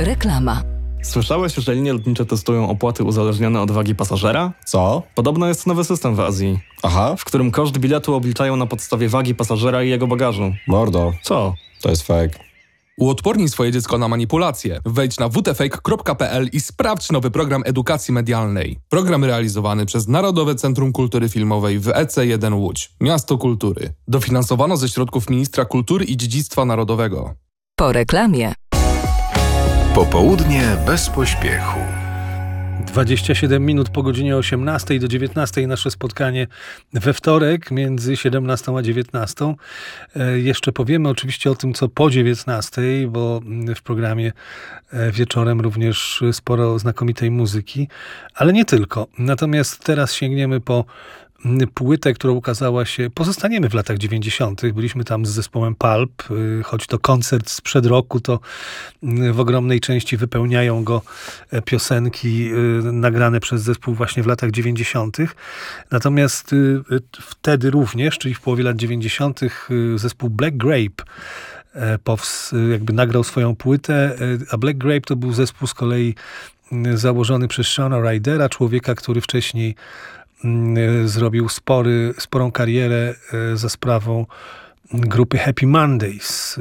Reklama. Słyszałeś, że linie lotnicze testują opłaty uzależnione od wagi pasażera? Co? Podobno jest nowy system w Azji, Aha, w którym koszt biletu obliczają na podstawie wagi pasażera i jego bagażu. mordo, Co? to jest fake. Uodpornij swoje dziecko na manipulacje. Wejdź na wtfake.pl i sprawdź nowy program edukacji medialnej. Program realizowany przez Narodowe Centrum Kultury Filmowej w EC1 Łódź, Miasto Kultury. Dofinansowano ze środków Ministra Kultury i Dziedzictwa Narodowego. Po reklamie. Popołudnie bez pośpiechu. 27 minut po godzinie 18 do 19 nasze spotkanie we wtorek między 17 a 19. Jeszcze powiemy oczywiście o tym, co po 19, bo w programie wieczorem również sporo znakomitej muzyki, ale nie tylko. Natomiast teraz sięgniemy po płytę, która ukazała się, pozostaniemy w latach 90. Byliśmy tam z zespołem Pulp, choć to koncert sprzed roku, to w ogromnej części wypełniają go piosenki nagrane przez zespół właśnie w latach 90. Natomiast wtedy również, czyli w połowie lat 90. zespół Black Grape jakby nagrał swoją płytę, a Black Grape to był zespół z kolei założony przez Shona Rydera, człowieka, który wcześniej zrobił sporą karierę za sprawą grupy Happy Mondays.